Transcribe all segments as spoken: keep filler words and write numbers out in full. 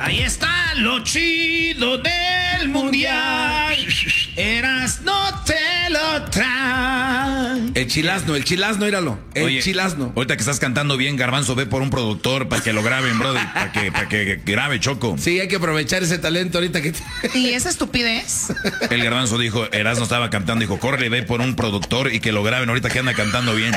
Ahí está lo chido del mundial. Eras no te lo trae. El chilazno, el chilazno, míralo. El Oye, chilazno. Ahorita que estás cantando bien, Garbanzo, ve por un productor para que lo graben, brother. Para que, para que grabe, Choco. Sí, hay que aprovechar ese talento ahorita que... ¿Y esa estupidez? El Garbanzo dijo, Erasmo estaba cantando, dijo, corre, ve por un productor y que lo graben ahorita que anda cantando bien.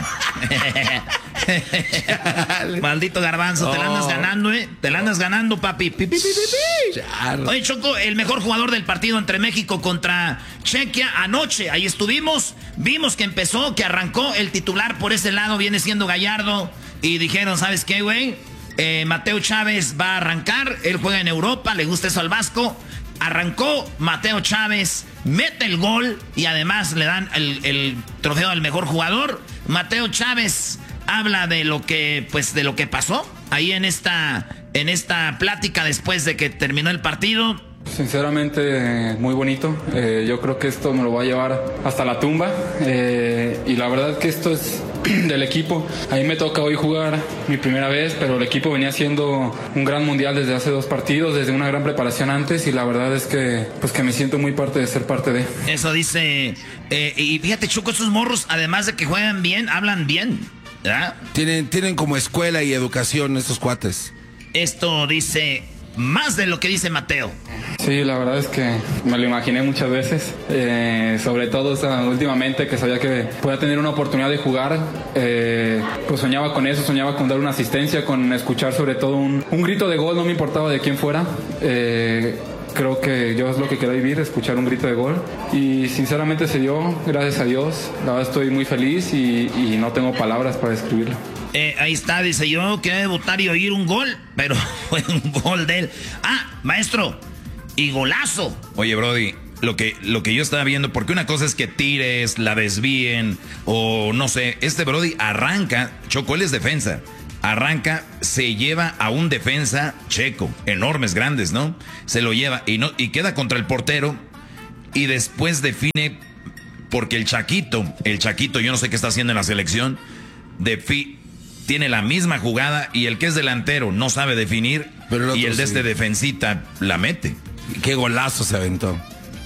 Maldito Garbanzo, oh. te la andas ganando, ¿eh? Te la andas ganando, papi. Pi, pi, pi, pi, pi. Oye, Choco, el mejor jugador del partido entre México contra Chequia anoche. Ahí estuvimos, vimos que empezó, que arrancó. El titular por ese lado viene siendo Gallardo. Y dijeron, ¿sabes qué, güey? Eh, Mateo Chávez va a arrancar. Él juega en Europa, le gusta eso al Vasco. Arrancó Mateo Chávez, mete el gol y además le dan el, el trofeo al mejor jugador. Mateo Chávez habla de lo que, pues, de lo que pasó ahí en esta, en esta plática después de que terminó el partido. Sinceramente, muy bonito. Eh, yo creo que esto me lo va a llevar hasta la tumba. Eh, y la verdad que esto es del equipo. A mí me toca hoy jugar mi primera vez, pero el equipo venía haciendo un gran mundial desde hace dos partidos, desde una gran preparación antes, y la verdad es que, pues, que me siento muy parte de ser parte de. Eso dice. Eh, y fíjate, Choco, esos morros, además de que juegan bien, hablan bien. ¿Verdad? Tienen, tienen como escuela y educación estos cuates. Esto dice más de lo que dice Mateo. Sí, la verdad es que me lo imaginé muchas veces, eh, sobre todo o sea, últimamente que sabía que podía tener una oportunidad de jugar, eh, pues soñaba con eso, soñaba con dar una asistencia, con escuchar sobre todo un, un grito de gol, no me importaba de quién fuera. Eh, Creo que yo es lo que quería vivir, escuchar un grito de gol. Y sinceramente se dio, gracias a Dios. La verdad estoy muy feliz y, y no tengo palabras para describirlo. Eh, ahí está, dice, yo quería debutar y oír un gol, pero fue un gol de él. Ah, maestro, y golazo. Oye, Brody, lo que, lo que yo estaba viendo, porque una cosa es que tires, la desvíen, o no sé, este Brody arranca, Choco, él es defensa. Arranca, se lleva a un defensa checo, enormes, grandes, ¿no? Se lo lleva y, no, y queda contra el portero y después define, porque el Chaquito, el Chaquito, yo no sé qué está haciendo en la selección, defi, tiene la misma jugada y el que es delantero no sabe definir. Pero el y el de sí. este defensita la mete. Qué golazo se aventó.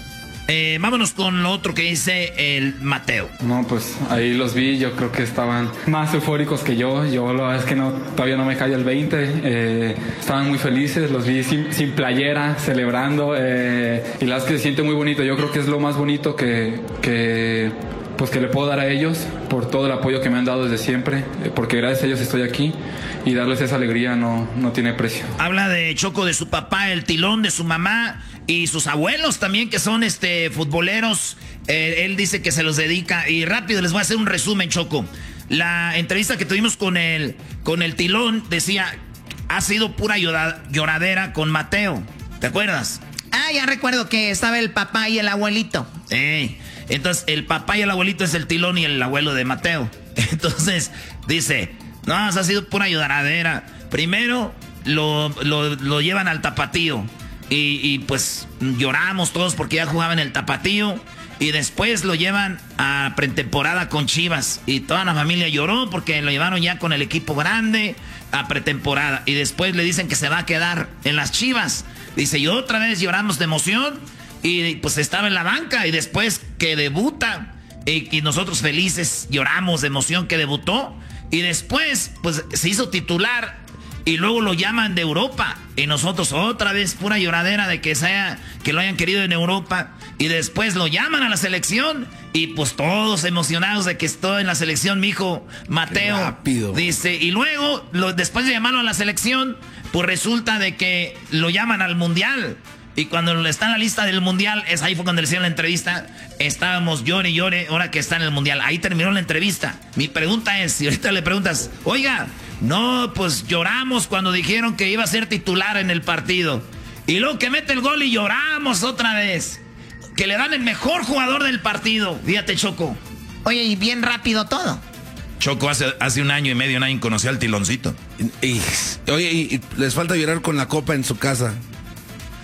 Eh, vámonos con lo otro que dice el Mateo. No, pues ahí los vi, yo creo que estaban más eufóricos que yo. Yo la verdad es que no, todavía no me cae el veinte. Eh, estaban muy felices, los vi sin, sin playera, celebrando. Eh, y la verdad es que se siente muy bonito. Yo creo que es lo más bonito que, que, pues que le puedo dar a ellos por todo el apoyo que me han dado desde siempre. Eh, porque gracias a ellos estoy aquí. Y darles esa alegría no, no tiene precio. Habla de Choco, de su papá, el Tilón, de su mamá y sus abuelos también, que son este futboleros. Eh, él dice que se los dedica. Y rápido les voy a hacer un resumen, Choco. La entrevista que tuvimos con el, con el Tilón decía, ha sido pura llora, lloradera con Mateo. ¿Te acuerdas? Ah, ya recuerdo que estaba el papá y el abuelito. Eh, entonces, el papá y el abuelito es el Tilón y el abuelo de Mateo. Entonces, dice... No, ha sido pura lloradera. Primero lo, lo, lo llevan al Tapatío y, y pues lloramos todos porque ya jugaba en el Tapatío. Y después lo llevan a pretemporada con Chivas y toda la familia lloró porque lo llevaron ya con el equipo grande a pretemporada. Y después le dicen que se va a quedar en las Chivas. Dice, y otra vez lloramos de emoción y pues estaba en la banca. Y después que debuta y, y nosotros felices lloramos de emoción que debutó. Y después, pues, se hizo titular y luego lo llaman de Europa. Y nosotros otra vez pura lloradera de que sea, que lo hayan querido en Europa. Y después lo llaman a la selección y pues todos emocionados de que estoy en la selección, mi hijo Mateo. Qué rápido. Dice, y luego, lo, después de llamarlo a la selección, pues resulta de que lo llaman al Mundial. Y cuando está en la lista del Mundial, es ahí fue cuando le hicieron la entrevista. Estábamos llore y llore, ahora que está en el Mundial. Ahí terminó la entrevista. Mi pregunta es, si ahorita le preguntas, oiga, no, pues lloramos cuando dijeron que iba a ser titular en el partido. Y luego que mete el gol y lloramos otra vez. Que le dan el mejor jugador del partido. Fíjate, Choco. Oye, y bien rápido todo. Choco hace, hace un año y medio nadie conocía al Tiloncito. Y, y, oye, y, y les falta llorar con la copa en su casa.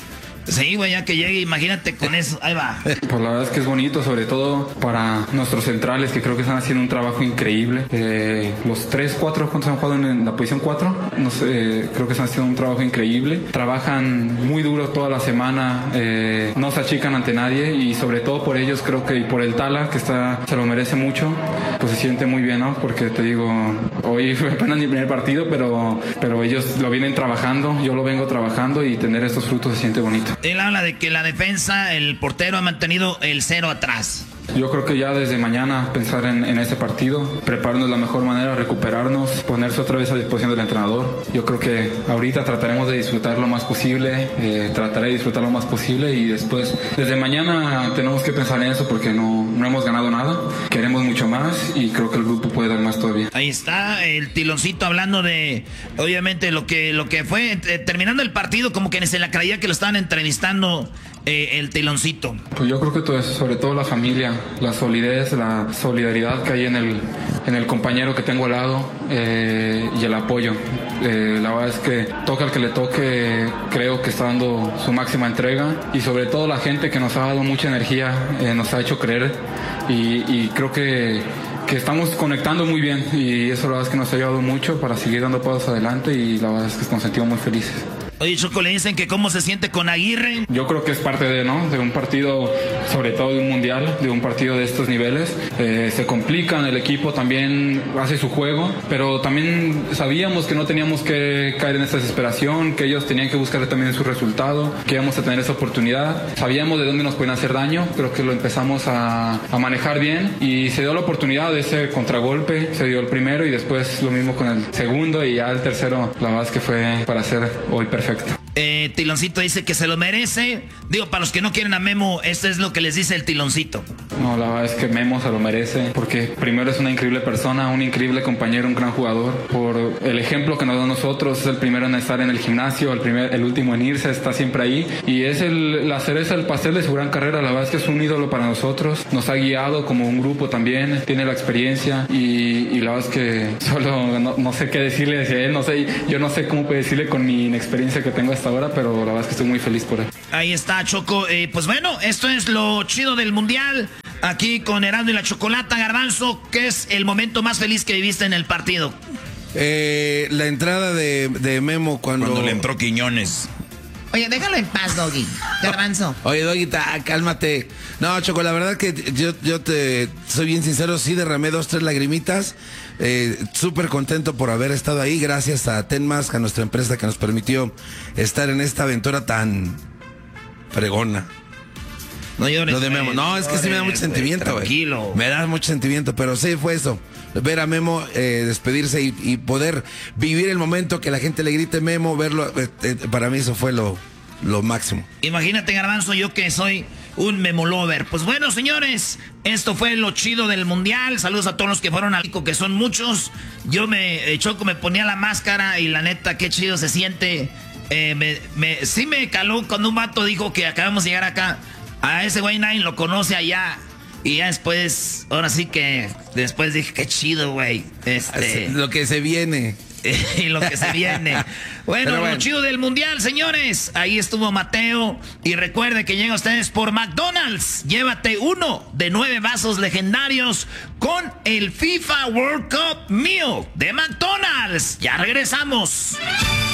Sí, güey, ya que llegue, imagínate con eso. Ahí va. Pues la verdad es que es bonito, sobre todo para nuestros centrales, que creo que están haciendo un trabajo increíble. Eh, los tres, cuatro, ¿cuántos han jugado en la posición cuatro? No sé, eh, creo que están haciendo un trabajo increíble. Trabajan muy duro toda la semana, eh, no se achican ante nadie y sobre todo por ellos creo que y por el Tala, que está, se lo merece mucho, pues se siente muy bien, ¿no? Porque te digo, hoy fue apenas mi primer partido, pero, pero ellos lo vienen trabajando, yo lo vengo trabajando y tener estos frutos se siente bonito. Él habla de que la defensa, el portero ha mantenido el cero atrás. Yo creo que ya desde mañana pensar en, en este partido, prepararnos de la mejor manera, recuperarnos, ponerse otra vez a disposición del entrenador. Yo creo que ahorita trataremos de disfrutar lo más posible, eh, trataré de disfrutar lo más posible y después, desde mañana tenemos que pensar en eso porque no, no hemos ganado nada, queremos mucho más y creo que el grupo puede dar más todavía. Ahí está el Tiloncito hablando de, obviamente, lo que, lo que fue, eh, terminando el partido, como que se la creía que lo estaban entrevistando. Eh, el Tiloncito. Pues yo creo que todo eso, sobre todo la familia, la solidez, la solidaridad que hay en el, en el compañero que tengo al lado eh, y el apoyo. Eh, la verdad es que toca al que le toque, creo que está dando su máxima entrega y sobre todo la gente que nos ha dado mucha energía, eh, nos ha hecho creer y, y creo que que estamos conectando muy bien y eso la verdad es que nos ha ayudado mucho para seguir dando pasos adelante y la verdad es que nos sentimos muy felices. Oye, Choco, le dicen que cómo se siente con Aguirre. Yo creo que es parte de, ¿no? De un partido, sobre todo de un mundial, de un partido de estos niveles. Eh, se complican, el equipo también hace su juego, pero también sabíamos que no teníamos que caer en esa desesperación, que ellos tenían que buscar también su resultado, que íbamos a tener esa oportunidad. Sabíamos de dónde nos pueden hacer daño, creo que lo empezamos a, a manejar bien y se dio la oportunidad de ese contragolpe, se dio el primero y después lo mismo con el segundo y ya el tercero, la verdad es que fue para hacer hoy perfecto. Perfecto. Eh, Tiloncito dice que se lo merece. Digo, para los que no quieren a Memo, esto es lo que les dice el Tiloncito. No, la verdad es que Memo se lo merece porque primero es una increíble persona, un increíble compañero, un gran jugador. Por el ejemplo que nos da a nosotros, es el primero en estar en el gimnasio, el, primer, el último en irse, está siempre ahí. Y es el, la cereza del pastel de su gran carrera. La verdad es que es un ídolo para nosotros. Nos ha guiado como un grupo también, tiene la experiencia y, y la verdad es que solo no, no sé qué decirle hacia él. No sé, yo no sé cómo puedo decirle con mi inexperiencia que tengo hasta ahora, pero la verdad es que estoy muy feliz por él. Ahí está, Choco. Eh, pues bueno, esto es lo chido del Mundial. Aquí con Erasmo y la Chocolata. Garbanzo, ¿qué es el momento más feliz que viviste en el partido? Eh, la entrada de, de Memo cuando... Cuando le entró Quiñones. Oye, déjalo en paz, Doggy. Garbanzo. Oye, Doggy, cálmate. No, Choco, la verdad que yo, yo te soy bien sincero, sí derramé dos, tres lagrimitas. Eh, Súper contento por haber estado ahí. Gracias a Tenmask, a nuestra empresa que nos permitió estar en esta aventura tan fregona. No llores. Lo de Memo. No, es que sí me da mucho sentimiento, güey. Tranquilo. Me da mucho sentimiento, pero sí fue eso. Ver a Memo eh, despedirse y, y poder vivir el momento que la gente le grite Memo, verlo, eh, eh, para mí eso fue lo, lo máximo. Imagínate, Garbanzo, yo que soy un Memo lover. Pues bueno, señores, esto fue lo chido del Mundial. Saludos a todos los que fueron al México, que son muchos. Yo me, eh, Choco, me ponía la máscara y la neta, qué chido se siente. Eh, me, me, sí me caló cuando un vato dijo que acabamos de llegar acá. A ese güey nadie lo conoce allá. Y ya después, ahora sí que después dije, qué chido, güey. Este, lo que se viene. y lo que se viene. Bueno, bueno, lo chido del Mundial, señores. Ahí estuvo Mateo. Y recuerde que llega a ustedes por McDonald's. Llévate uno de nueve vasos legendarios con el FIFA World Cup Meal de McDonald's. Ya regresamos.